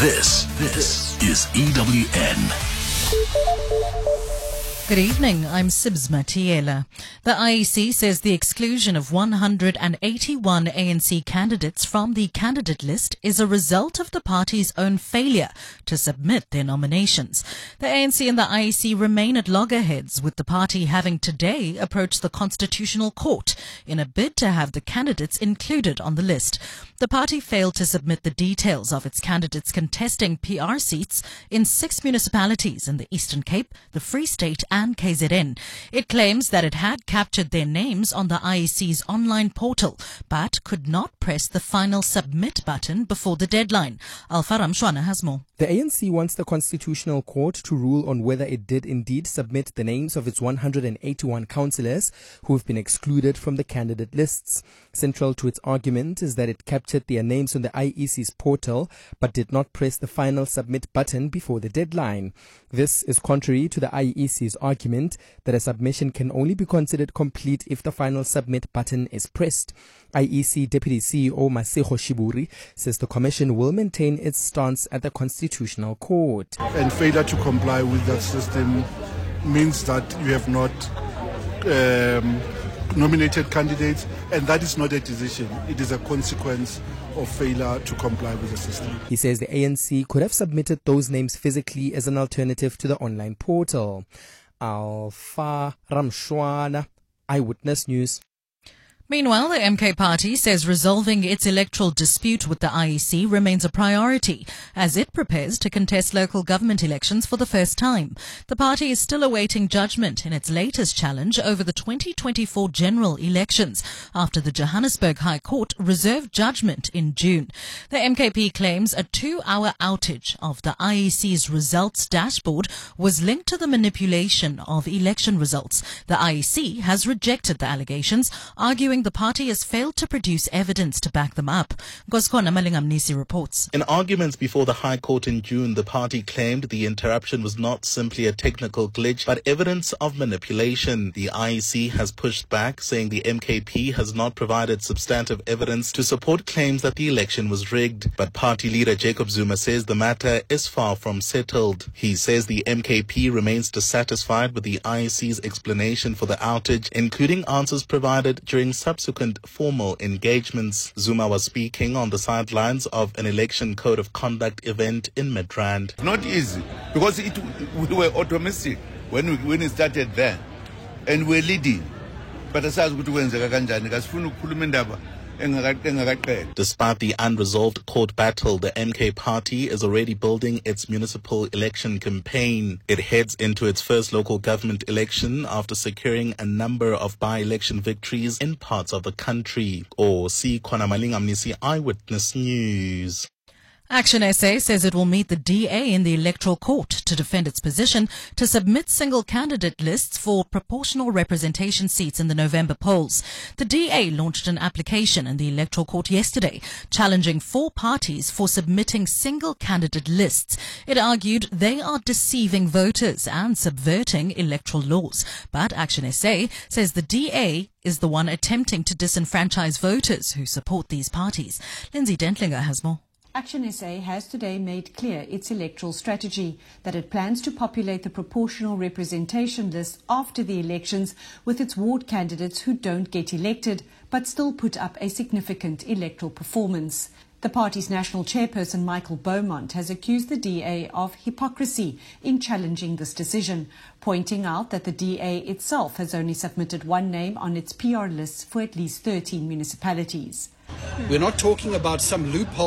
This is EWN. Good evening, I'm Sibs Matiela. The IEC says the exclusion of 181 ANC candidates from the candidate list is a result of the party's own failure to submit their nominations. The ANC and the IEC remain at loggerheads, with the party having today approached the Constitutional Court in a bid to have the candidates included on the list. The party failed to submit the details of its candidates contesting PR seats in 6 municipalities in the Eastern Cape, the Free State and KZN. It claims that it had captured their names on the IEC's online portal, but could not press the final submit button before the deadline. Alpha Ramshwana has more. The ANC wants the Constitutional Court to rule on whether it did indeed submit the names of its 181 councillors who have been excluded from the candidate lists. Central to its argument is that it captured their names on the IEC's portal but did not press the final submit button before the deadline. This is contrary to the IEC's argument that a submission can only be considered complete if the final submit button is pressed. IEC Deputy CEO Masego Shiburi says the Commission will maintain its stance at the Constitutional Court. And failure to comply with that system means that you have not nominated candidates, and that is not a decision. It is a consequence of failure to comply with the system. He says the ANC could have submitted those names physically as an alternative to the online portal. Alpha Ramshwana, Eyewitness News. Meanwhile, the MK party says resolving its electoral dispute with the IEC remains a priority as it prepares to contest local government elections for the first time. The party is still awaiting judgment in its latest challenge over the 2024 general elections after the Johannesburg High Court reserved judgment in June. The MKP claims a 2-hour outage of the IEC's results dashboard was linked to the manipulation of election results. The IEC has rejected the allegations, arguing the party has failed to produce evidence to back them up. Goskona Malingamnisi reports. In arguments before the High Court in June, the party claimed the interruption was not simply a technical glitch, but evidence of manipulation. The IEC has pushed back, saying the MKP has not provided substantive evidence to support claims that the election was rigged. But party leader Jacob Zuma says the matter is far from settled. He says the MKP remains dissatisfied with the IEC's explanation for the outage, including answers provided during subsequent formal engagements. Zuma was speaking on the sidelines of an election code of conduct event in Midrand. Not easy, because we were optimistic when it started there, and we're leading. But as despite the unresolved court battle, the MK party is already building its municipal election campaign. It heads into its first local government election after securing a number of by-election victories in parts of the country. See Kwana Malingamnisi, Eyewitness News. Action SA says it will meet the DA in the Electoral Court to defend its position to submit single candidate lists for proportional representation seats in the November polls. The DA launched an application in the Electoral Court yesterday, challenging 4 parties for submitting single candidate lists. It argued they are deceiving voters and subverting electoral laws. But Action SA says the DA is the one attempting to disenfranchise voters who support these parties. Lindsay Dentlinger has more. Action SA has today made clear its electoral strategy, that it plans to populate the proportional representation list after the elections with its ward candidates who don't get elected but still put up a significant electoral performance. The party's national chairperson Michael Beaumont has accused the DA of hypocrisy in challenging this decision, pointing out that the DA itself has only submitted one name on its PR lists for at least 13 municipalities. We're not talking about some loophole